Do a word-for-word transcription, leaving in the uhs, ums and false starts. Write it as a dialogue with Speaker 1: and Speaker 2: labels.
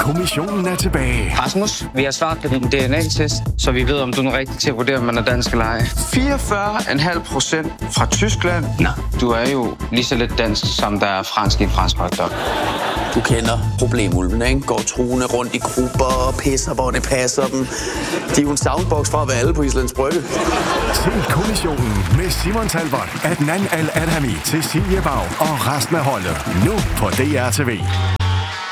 Speaker 1: Kommissionen er tilbage.
Speaker 2: Rasmus, vi har svaret på din D N A-test, så vi ved, om du er den rigtige til at vurdere, om man er dansk eller ej. fireogfyrre komma fem procent fra Tyskland. Nej, du er jo lige så lidt dansk, som der er fransk i en fransk hotdog.
Speaker 3: Du kender problemulvene, ikke? Går truende rundt i grupper og pisser, hvor det passer dem. De er jo en soundbox fra at være alle på Islands Brygge.
Speaker 1: Se Kommissionen med Simon Talbot, Adnan Al-Adhami, Cecilie Bag og resten af holdet. Nu på D R T V.